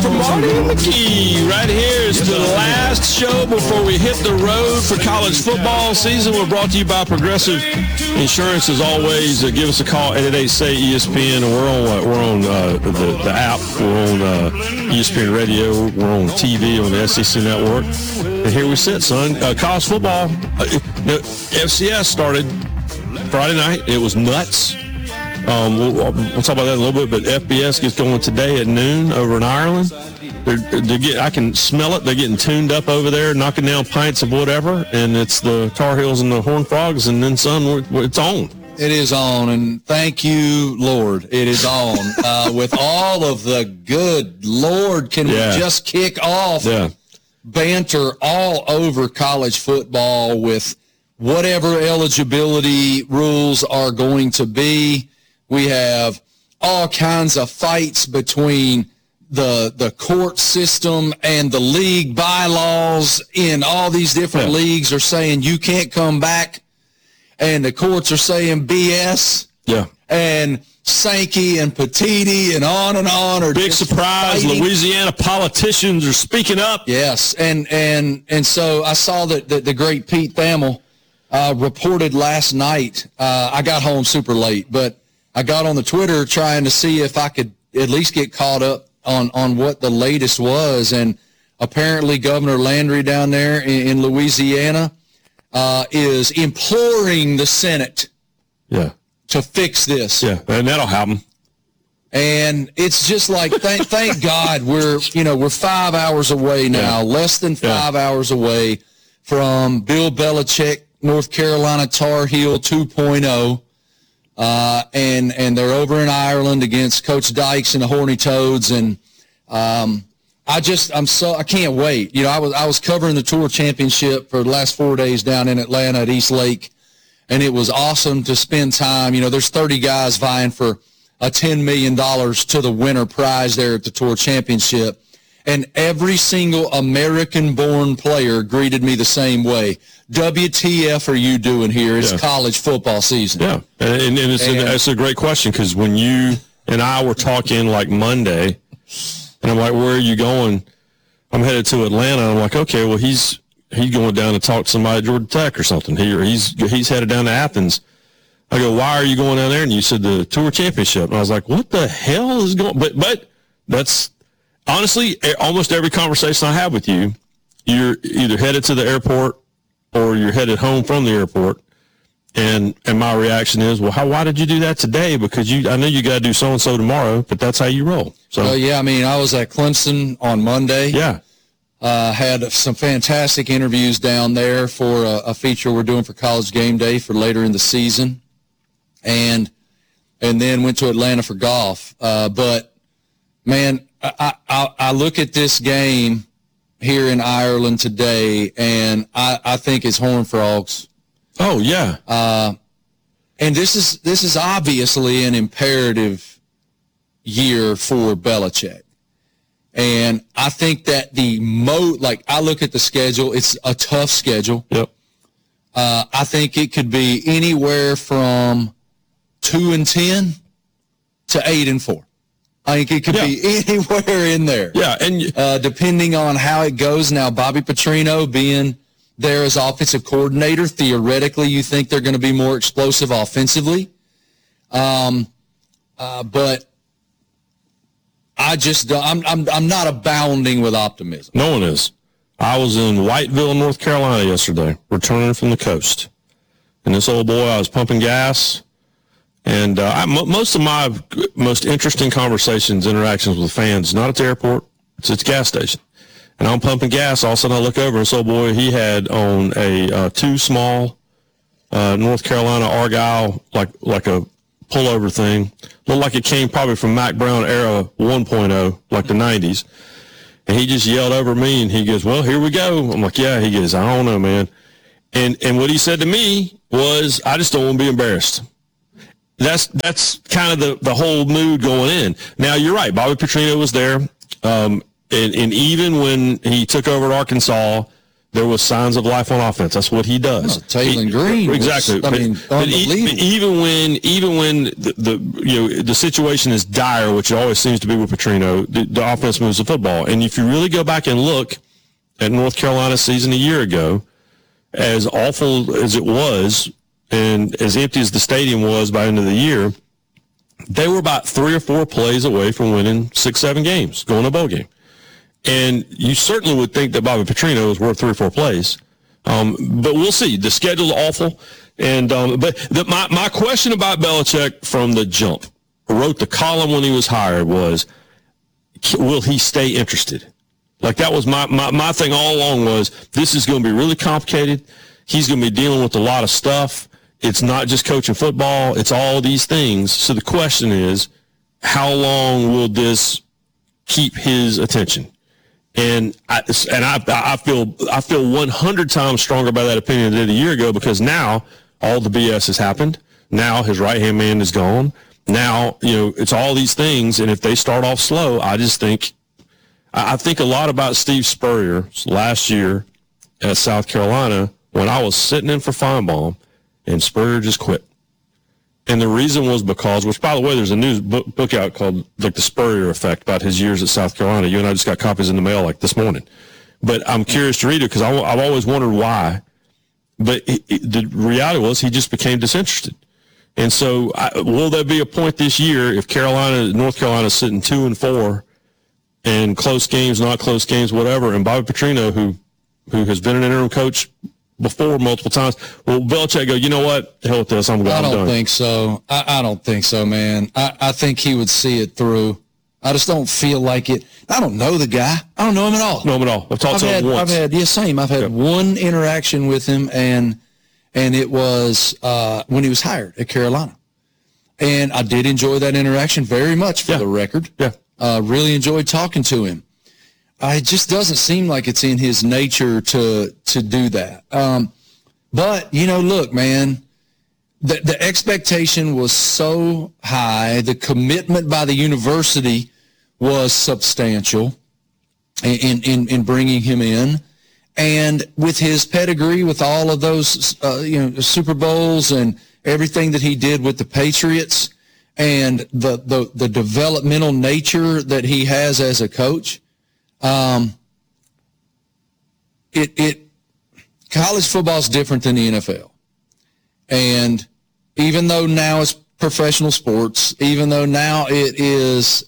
from Marty McGee. Right here is the last show before we hit the road for college football season. We're brought to you by Progressive Insurance. As always, give us a call, 888-SAY-ESPN. We're on the app. We're on ESPN Radio. We're on TV on the SEC Network. And here we sit, son. College football. The FCS started Friday night. It was nuts. We'll talk about that in a little bit, but FBS gets going today at noon over in Ireland. I can smell it. They're getting tuned up over there, knocking down pints of whatever, and it's the Tar Heels and the Horned Frogs, and then, son, it's on. It is on, and thank you, Lord. It is on. With all of the good Lord, can we just kick off banter all over college football with whatever eligibility rules are going to be. We have all kinds of fights between the court system and the league bylaws in all these different leagues are saying you can't come back, and the courts are saying BS. Yeah. And Sankey and Petiti and on are big surprise. Fighting. Louisiana politicians are speaking up. Yes, and so I saw that the great Pete Thamel reported last night. I got home super late, but I got on the Twitter trying to see if I could at least get caught up on what the latest was, and apparently Governor Landry down there in Louisiana is imploring the Senate to fix this. Yeah, and that'll happen. And it's just like, thank God we're 5 hours away now, less than 5 hours away from Bill Belichick, North Carolina Tar Heel 2.0. And they're over in Ireland against Coach Dykes and the Horny Toads, and I can't wait. I was covering the Tour Championship for the last 4 days down in Atlanta at East Lake, and it was awesome to spend time. There's 30 guys vying for a $10 million to the winner prize there at the Tour Championship. And every single American-born player greeted me the same way. WTF are you doing here? It's college football season. Yeah, and it's a great question, because when you and I were talking like Monday, and I'm like, where are you going? I'm headed to Atlanta. I'm like, okay, well, he's going down to talk to somebody at Georgia Tech or something. He's headed down to Athens. I go, why are you going down there? And you said the Tour Championship. And I was like, what the hell is going on? But that's... Honestly, almost every conversation I have with you, you're either headed to the airport or you're headed home from the airport, and my reaction is, well, why did you do that today? Because I know you got to do so-and-so tomorrow, but that's how you roll. So, I was at Clemson on Monday. Yeah. Had some fantastic interviews down there for a feature we're doing for College Game Day for later in the season, and then went to Atlanta for golf. But, man, I look at this game here in Ireland today, and I think it's Horned Frogs. Oh, yeah. And this is obviously an imperative year for Belichick. And I think that I look at the schedule, it's a tough schedule. Yep. I think it could be anywhere from 2-10 to 8-4. I think it could be anywhere in there. Yeah, and depending on how it goes. Now, Bobby Petrino being there as offensive coordinator, theoretically, you think they're going to be more explosive offensively. But I'm not abounding with optimism. No one is. I was in Whiteville, North Carolina yesterday, returning from the coast, and this old boy, I was pumping gas. And most of my most interesting interactions with fans, not at the airport, it's at the gas station. And I'm pumping gas, all of a sudden I look over, and so boy, he had on a two small North Carolina Argyle, like a pullover thing. Looked like it came probably from Mac Brown era 1.0, like the 90s. And he just yelled over me, and he goes, well, here we go. I'm like, yeah. He goes, I don't know, man. And what he said to me was, I just don't want to be embarrassed. That's kind of the whole mood going in. Now, you're right. Bobby Petrino was there. And even when he took over at Arkansas, there was signs of life on offense. That's what he does. Taylor Green, exactly. Even when the situation is dire, which it always seems to be with Petrino, the offense moves the football. And if you really go back and look at North Carolina's season a year ago, as awful as it was and as empty as the stadium was by the end of the year, they were about 3 or 4 plays away from winning 6-7 games, going to a bowl game. And you certainly would think that Bobby Petrino is worth 3 or 4 plays. But we'll see. The schedule's awful. And my question about Belichick from the jump, I wrote the column when he was hired, was, will he stay interested? Like, that was my thing all along, was this is going to be really complicated. He's going to be dealing with a lot of stuff. It's not just coaching football. It's all these things. So the question is, how long will this keep his attention? And I feel 100 times stronger about that opinion than I did a year ago, because now all the BS has happened. Now his right-hand man is gone. Now, it's all these things. And if they start off slow, I think a lot about Steve Spurrier last year at South Carolina when I was sitting in for Feinbaum and Spurrier just quit. And the reason was because, which, by the way, there's a new book out called, like, The Spurrier Effect, about his years at South Carolina. You and I just got copies in the mail, like, this morning. But I'm curious to read it because I've always wondered why. But the reality was he just became disinterested. And so will there be a point this year if North Carolina is sitting 2-4 and close games, not close games, whatever, and Bobby Petrino, who has been an interim coach before multiple times, will Belichick go, you know what, hell with this, I'm done? I don't think so. I don't think so, man. I think he would see it through. I just don't feel like it. I don't know the guy. I don't know him at all. Know him at all. I've talked to him once. I've had one interaction with him, and it was when he was hired at Carolina. And I did enjoy that interaction very much, for the record. Yeah. Really enjoyed talking to him. It just doesn't seem like it's in his nature to do that. But, look, man, the expectation was so high. The commitment by the university was substantial in bringing him in. And with his pedigree, with all of those, Super Bowls and everything that he did with the Patriots, and the developmental nature that he has as a coach, college football is different than the NFL. And even though now it's professional sports, even though now it is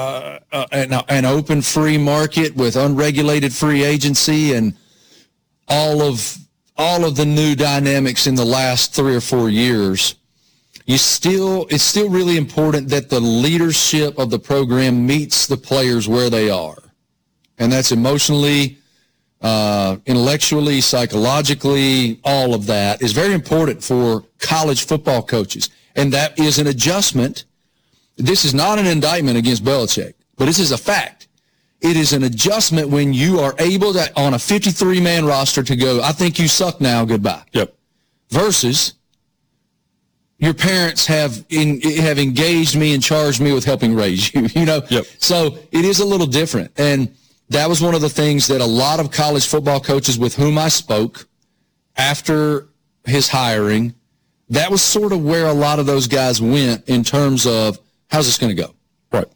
an open free market with unregulated free agency and all of the new dynamics in the last 3 or 4 years, it's still really important that the leadership of the program meets the players where they are. And that's emotionally, intellectually, psychologically, all of that is very important for college football coaches. And that is an adjustment. This is not an indictment against Belichick, but this is a fact. It is an adjustment when you are able to, on a 53-man roster, to go, I think you suck now, goodbye. Yep. Versus your parents have engaged me and charged me with helping raise you, Yep. So it is a little different. And that was one of the things that a lot of college football coaches with whom I spoke after his hiring, that was sort of where a lot of those guys went in terms of, how's this going to go? Right.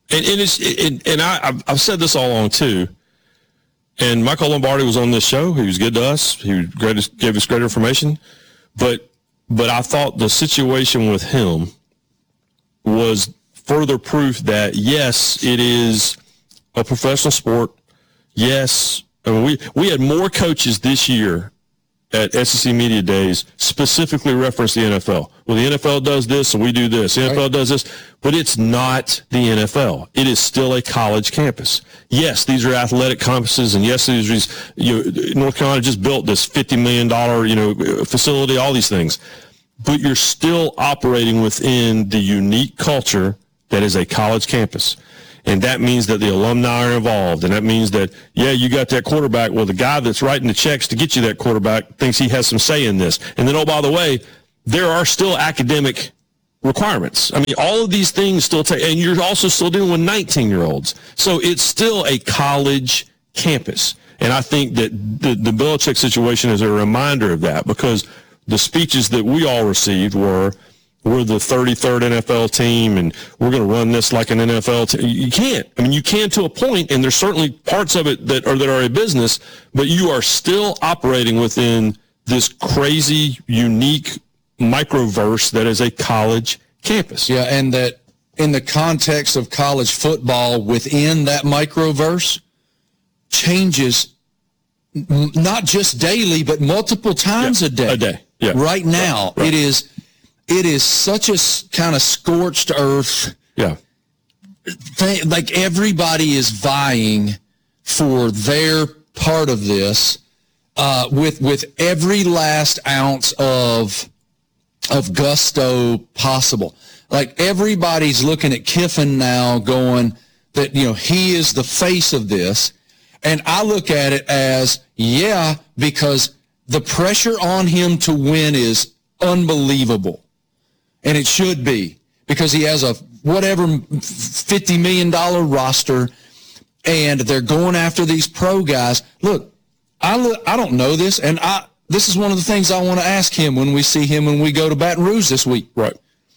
And I've said this all along too. And Michael Lombardi was on this show. He was good to us. He gave us great information. But I thought the situation with him was further proof that, yes, it is a professional sport. Yes, I mean, we had more coaches this year at SEC Media Days specifically reference the NFL. Well, the NFL does this, and we do this. The NFL does this, but it's not the NFL. It is still a college campus. Yes, these are athletic campuses, and yes, North Carolina just built this $50 million, facility, all these things. But you're still operating within the unique culture that is a college campus. And that means that the alumni are involved. And that means that, you got that quarterback. Well, the guy that's writing the checks to get you that quarterback thinks he has some say in this. And then, oh, by the way, there are still academic requirements. I mean, all of these things still take, and you're also still dealing with 19-year-olds. So it's still a college campus. And I think that the Belichick situation is a reminder of that, because the speeches that we all received were, we're the 33rd NFL team, and we're going to run this like an NFL team. You can't. I mean, you can to a point, and there's certainly parts of it that are a business, but you are still operating within this crazy, unique microverse that is a college campus. Yeah, and that in the context of college football, within that microverse, changes not just daily, but multiple times a day. A day, yeah. Right now, right. It is such a kind of scorched earth. Yeah. Like everybody is vying for their part of this, with every last ounce of gusto possible. Like everybody's looking at Kiffin now going that, he is the face of this. And I look at it as, yeah, because the pressure on him to win is unbelievable. And it should be, because he has a whatever $50 million roster, and they're going after these pro guys. Look, I don't know this, and this is one of the things I want to ask him when we see him when we go to Baton Rouge this week. Right.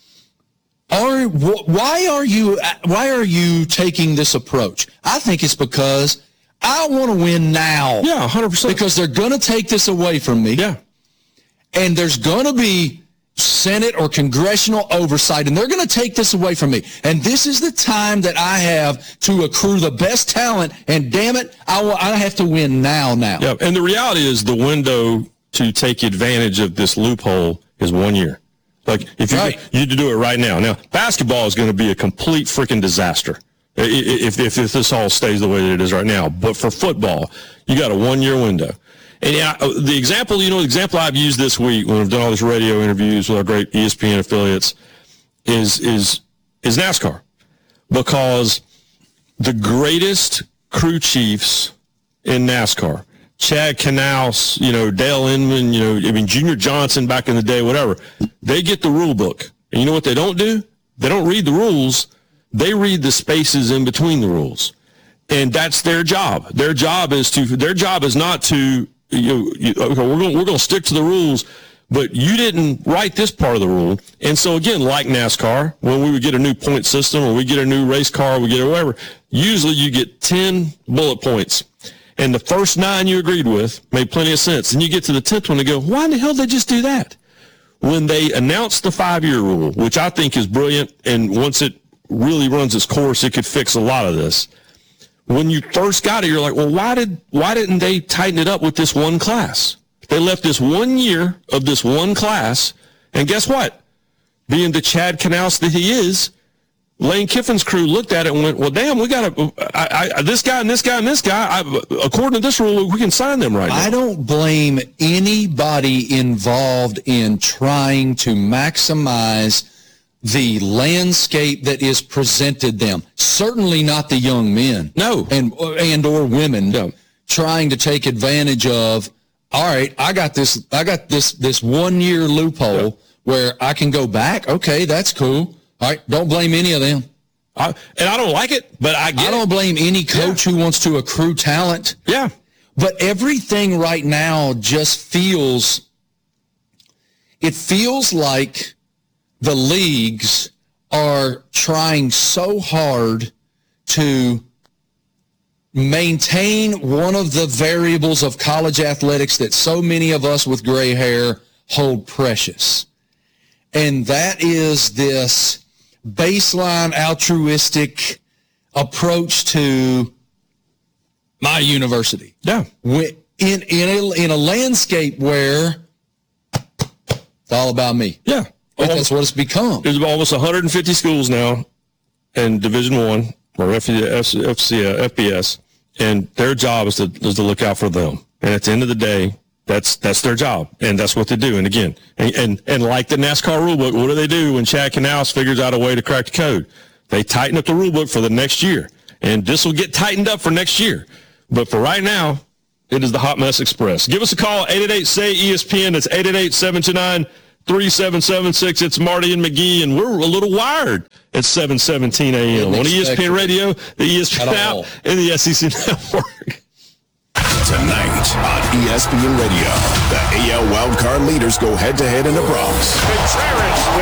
Why are you taking this approach? I think it's because I want to win now. Yeah, 100%. Because they're going to take this away from me. Yeah. And there's going to be Senate or congressional oversight, and they're going to take this away from me. And this is the time that I have to accrue the best talent, and damn it, I have to win now. Yeah, and the reality is the window to take advantage of this loophole is 1 year. Like, if you need to do it right now. Now, basketball is going to be a complete freaking disaster if this all stays the way that it is right now. But for football, you got a 1 year window. And the example I've used this week when I've done all these radio interviews with our great ESPN affiliates is NASCAR, because the greatest crew chiefs in NASCAR, Chad Knaus, Dale Inman, Junior Johnson back in the day, whatever, they get the rule book. And you know what they don't do? They don't read the rules. They read the spaces in between the rules. And that's their job. Their job is not to, we're going to stick to the rules, but you didn't write this part of the rule. And so again, like NASCAR, when we would get a new point system or we get a new race car, we get whatever, usually you get 10 bullet points. And the first 9 you agreed with made plenty of sense. And you get to the 10th one and go, why in the hell did they just do that? When they announced the 5-year rule, which I think is brilliant, and once it really runs its course, it could fix a lot of this. When you first got it, you're like, well, why didn't they tighten it up with this one class? They left this 1 year of this one class, and guess what? Being the Chad Knaus that he is, Lane Kiffin's crew looked at it and went, well, damn, we got this guy and this guy and this guy. According to this rule, we can sign them right now. I don't blame anybody involved in trying to maximize the landscape that is presented them. Certainly not the young men. No. And or women. No. Trying to take advantage of, all right, I got this 1 year loophole where I can go back. Okay, that's cool. All right, don't blame any of them. And I don't like it, but I don't blame any coach who wants to accrue talent. Yeah. But everything right now just feels like the leagues are trying so hard to maintain one of the variables of college athletics that so many of us with gray hair hold precious. And that is this baseline altruistic approach to my university. Yeah. In a landscape where it's all about me. Yeah. That's what it's become. There's almost 150 schools now in Division I or FBS, and their job is to look out for them. And at the end of the day, that's their job, and that's what they do. And again, and like the NASCAR rulebook, what do they do when Chad Knaus figures out a way to crack the code? They tighten up the rulebook for the next year, and this will get tightened up for next year. But for right now, it is the Hot Mess Express. Give us a call, 888-SAY-ESPN. That's 888-729-3776. It's Marty and McGee, and we're a little wired at 7:17 a.m. on ESPN Radio, the ESPN app, and the SEC Network. Tonight on ESPN Radio, the AL wildcard leaders go head-to-head in the Bronx. Contreras